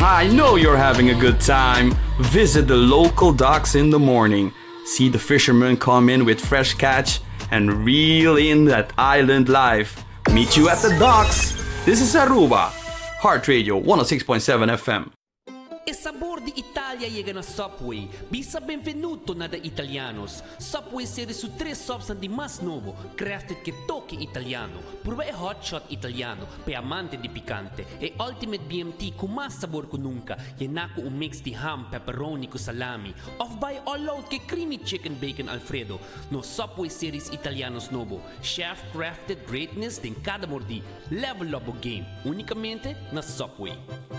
I know you're having a good time. Visit the local docks in the morning. See the fishermen come in with fresh catch and reel in that island life. Meet you at the docks. This is Aruba. Heart Radio 106.7 FM. Il sabor di Italia llega na Subway. Bisa benvenuto na da Italianos. Subway serie su 3 substanti mas novo, crafted che toque italiano. Prueba e hotshot italiano, pe amante di picante. E Ultimate BMT con mas sabor ko nunca. Yenako un mix di ham, pepperoni ko salami. Off by all out che creamy chicken bacon Alfredo. No Subway series Italianos novo. Chef crafted greatness din cada mordi. Level up o game. Unicamente na Subway.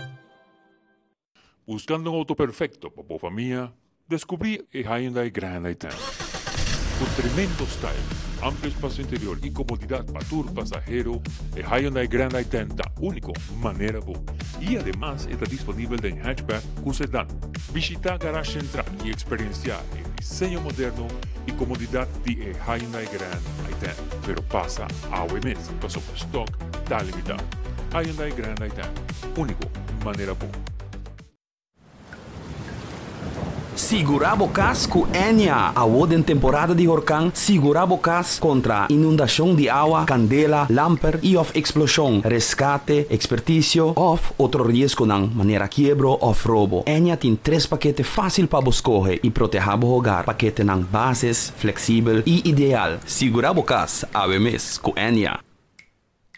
Buscando un auto perfecto para tu familia, descubrí el Hyundai Grand i10. Con tremendo style, amplio espacio interior y comodidad para tu pasajero, el Hyundai Grand i10 da único manera boa. Y además está disponible en hatchback con sedán. Visita Garage Central y experienciar el diseño moderno y comodidad de el Hyundai Grand i10. Pero pasa a OMS, pasó por stock, está limitado. Hyundai Grand i10, único manera boa. Segurabo Cas com Enya. Award em temporada de huracão, Segurabo Cas contra inundação de água, candela, lamper e of explosão, resgate, expertício of outro risco não, maneira quebro ou roubo. Enya tem 3 paquetes fácil para escolher e proteger o hogar. Paquete não bases, flexível e ideal. Segurabo Cas, AWMS com Enya.